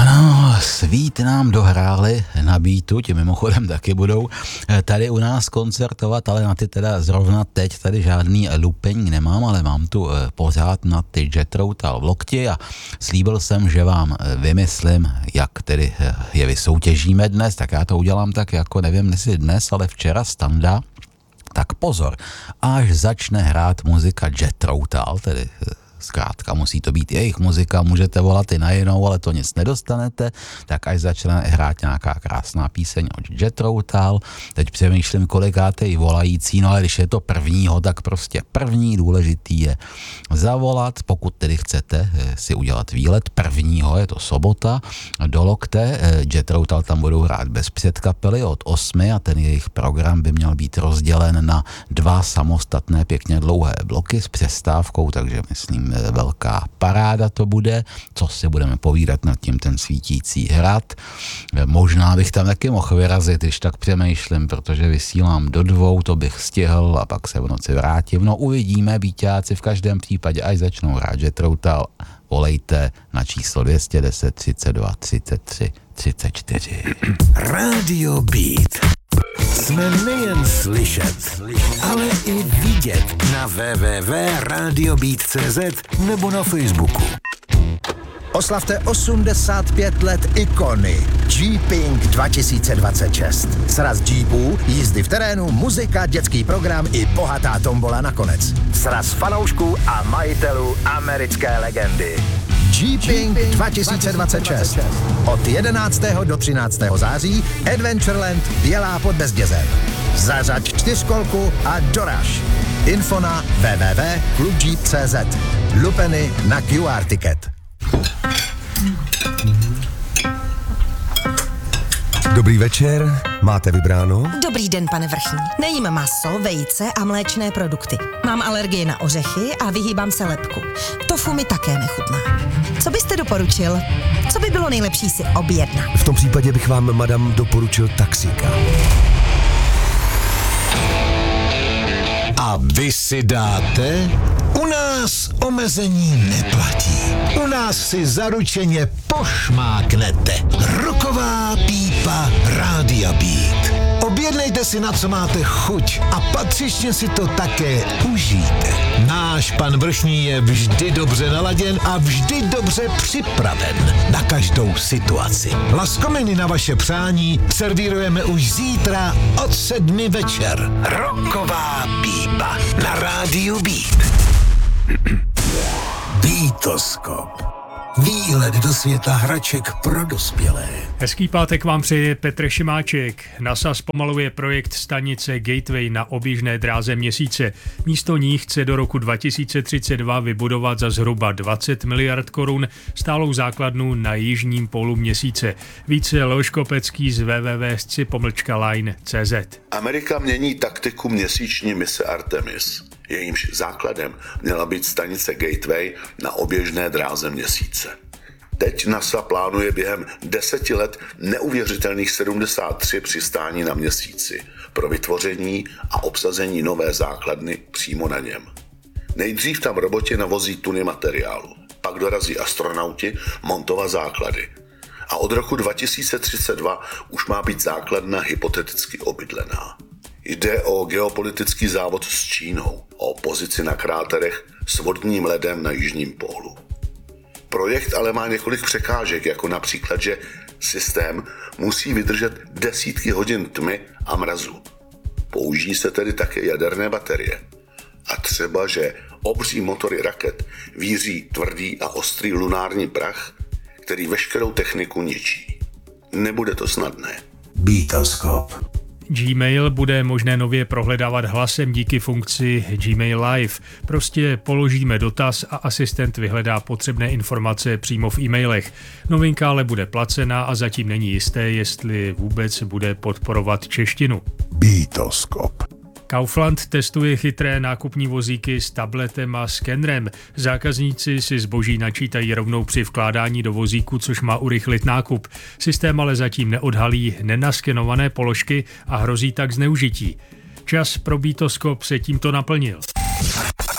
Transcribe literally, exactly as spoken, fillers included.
Ano, Svít nám dohráli na beatu, ti mimochodem taky budou tady u nás koncertovat, ale na ty teda zrovna teď tady žádný looping nemám, ale mám tu pořád na ty Jethro Tull v lokti a slíbil jsem, že vám vymyslím, jak tedy je vysoutěžíme dnes, tak já to udělám tak jako nevím, jestli dnes, ale včera Standa. Tak pozor, až začne hrát muzika Jethro Tull, tedy zkrátka musí to být jejich muzika, můžete volat i na jinou, ale to nic nedostanete, tak až začne hrát nějaká krásná píseň od Jethro Tull, teď přemýšlím, kolikáte jí volající, no ale když je to prvního, tak prostě první důležitý je zavolat, pokud tedy chcete si udělat výlet prvního, je to sobota, do Lokte, Jethro Tull tam budou hrát bez předkapely od osmi a ten jejich program by měl být rozdělen na dva samostatné pěkně dlouhé bloky s přestávkou, takže myslím, velká paráda to bude, co si budeme povídat nad tím ten svítící hrad. Možná bych tam taky mohl vyrazit, když tak přemýšlím, protože vysílám do dvou, to bych stihl a pak se v noci vrátím. No uvidíme, býťáci, v každém případě, až začnou hrát Jethro Tull, volejte na číslo dvě stě deset třicet dva třicet tři třicet čtyři. Radio Beat. Jsme nejen slyšet, ale i vidět na w w w tečka radio beat tečka c z nebo na Facebooku. Oslavte osmdesát pět let ikony Jeeping dva tisíce dvacet šest. Sraz Jeepů, jízdy v terénu, muzika, dětský program i bohatá tombola nakonec. Sraz fanoušků a majitelů americké legendy. Jeeping dva tisíce dvacet šest. Od jedenáctého do třináctého září Adventureland Bělá pod Bezdězem. Zařaď čtyřkolku a doraž. Info na w w w tečka klub jeep tečka c z. Lupeny na Q R ticket. Dobrý večer, máte vybráno? Dobrý den, pane Vrchní. Nejím maso, vejce a mléčné produkty. Mám alergii na ořechy a vyhýbám se lepku. Tofu mi také nechutná. Co byste doporučil? Co by bylo nejlepší si objednat? V tom případě bych vám, madam, doporučil taxíka. A vy si dáte? U nás omezení neplatí. U nás si zaručeně pošmáknete. Roková pípa Rádia Beat. Objednejte si, na co máte chuť a patřičně si to také užijte. Náš pan Vrchní je vždy dobře naladěn a vždy dobře připraven na každou situaci. Laskominy na vaše přání servírujeme už zítra od sedmi večer. Roková pípa na Rádiu Beat. Beatoskop. Výlet do světa hraček pro dospělé. Hezký pátek vám přeje Petr Šimáček. NASA zpomaluje projekt stanice Gateway na oběžné dráze Měsíce. Místo ní chce do roku dva tisíce třicet dva vybudovat za zhruba dvacet miliard korun stálou základnu na jižním pólu Měsíce. Více Leoš Kopecký z w w w tečka sci pomlčka line tečka c z. Amerika mění taktiku měsíční mise Artemis. Jejímž základem měla být stanice Gateway na oběžné dráze Měsíce. Teď NASA plánuje během deseti let neuvěřitelných sedmdesát tři přistání na Měsíci pro vytvoření a obsazení nové základny přímo na něm. Nejdřív tam roboti navozí tuny materiálu, pak dorazí astronauti montovat základy. A od roku dva tisíce třicet dva už má být základna hypoteticky obydlená. Jde o geopolitický závod s Čínou, o pozici na kráterech s vodním ledem na jižním pólu. Projekt ale má několik překážek, jako například, že systém musí vydržet desítky hodin tmy a mrazu. Použijí se tedy také jaderné baterie. A třeba, že obří motory raket víří tvrdý a ostrý lunární prach, který veškerou techniku ničí. Nebude to snadné. Beatoskop. Gmail bude možné nově prohledávat hlasem díky funkci Gmail Live. Prostě položíme dotaz a asistent vyhledá potřebné informace přímo v e-mailech. Novinka ale bude placená a zatím není jisté, jestli vůbec bude podporovat češtinu. Beatoskop. Kaufland testuje chytré nákupní vozíky s tabletem a skenerem. Zákazníci si zboží načítají rovnou při vkládání do vozíku, což má urychlit nákup. Systém ale zatím neodhalí nenaskenované položky a hrozí tak zneužití. Čas pro Beatoskop se tímto naplnil.